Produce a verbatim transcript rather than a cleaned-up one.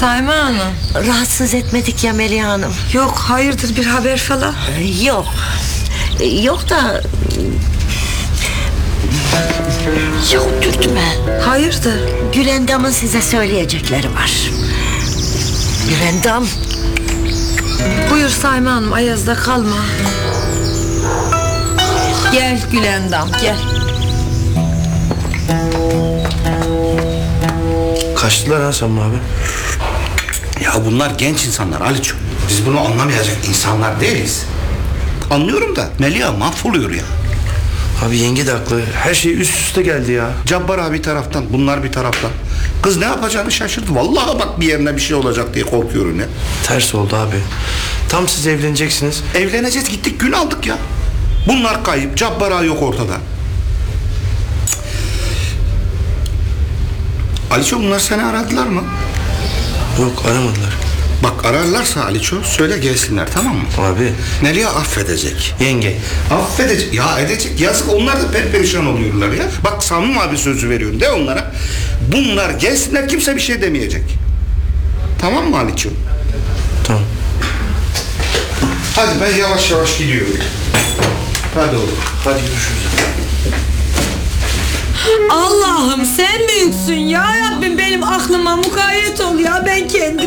Sayma Hanım. Rahatsız etmedik ya Meliha Hanım. Yok, hayırdır, bir haber falan? Ee, Yok. Ee, Yok da... Yok Dürtümen. Hayırdır? Gülendam'ın size söyleyecekleri var. Gülendam. Buyur Sayma Hanım, Ayaz'da kalma. Gel Gülendam, gel. Kaçtılar ha Sami abi. Ya bunlar genç insanlar Aliço. Biz bunu anlamayacak insanlar değiliz. Anlıyorum da Melia mahvoluyor ya. Abi yenge de haklı. Her şey üst üste geldi ya. Cabbar abi bir taraftan, bunlar bir taraftan. Kız ne yapacağını şaşırdı. Vallahi bak bir yerine bir şey olacak diye korkuyorum ya. Ters oldu abi. Tam siz evleneceksiniz. Evleneceğiz, gittik gün aldık ya. Bunlar kayıp, Cabbar ağa yok ortada. Aliço, bunlar seni aradılar mı? Yok, aramadılar. Bak ararlarsa Aliço söyle gelsinler, tamam mı? Abi. Melia affedecek. Yenge. Affedecek. Ya edecek. Yazık, onlar da perperişan oluyorlar ya. Bak Samim abi sözü veriyorum de onlara. Bunlar gelsinler, kimse bir şey demeyecek. Tamam mı Aliço? Tamam. Hadi ben yavaş yavaş gidiyorum. Hadi oğlum. Hadi görüşürüz. Allah'ım sen büyüksün ya Rabbim, benim aklıma mukayyet ol ya, ben kendim